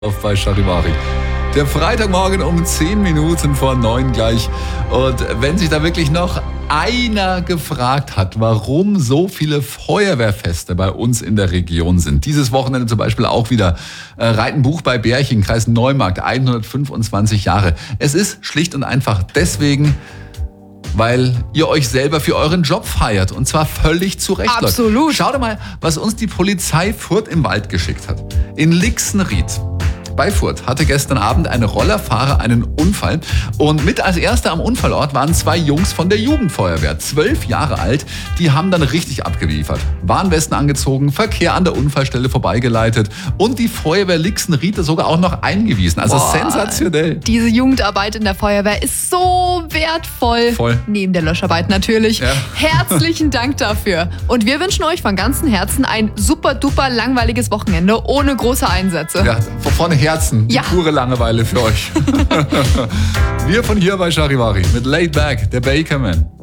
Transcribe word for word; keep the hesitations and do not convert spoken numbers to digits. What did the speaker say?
Auf bei Charivari. Der Freitagmorgen um zehn Minuten vor neun gleich. Und wenn sich da wirklich noch einer gefragt hat, warum so viele Feuerwehrfeste bei uns in der Region sind. Dieses Wochenende zum Beispiel auch wieder äh, Reitenbuch bei Bärchen, Kreis Neumarkt, hundertfünfundzwanzig Jahre. Es ist schlicht und einfach deswegen, weil ihr euch selber für euren Job feiert. Und zwar völlig zu Recht. Absolut. Schaut mal, was uns die Polizei Furth im Wald geschickt hat. In Lixenried bei Furth hatte gestern Abend ein Rollerfahrer einen Unfall. Und mit als Erster am Unfallort waren zwei Jungs von der Jugendfeuerwehr, zwölf Jahre alt. Die haben dann richtig abgeliefert. Warnwesten angezogen, Verkehr an der Unfallstelle vorbeigeleitet und die Feuerwehr Lixenried sogar auch noch eingewiesen. Also Boah, sensationell. Diese Jugendarbeit in der Feuerwehr ist so wertvoll. Voll. Neben der Löscharbeit natürlich. Ja. Herzlichen Dank dafür. Und wir wünschen euch von ganzem Herzen ein super duper langweiliges Wochenende ohne große Einsätze. Ja, von Herzen, die Ja. pure Langeweile für euch. Wir von hier bei Charivari mit Laid Back, der Bakerman.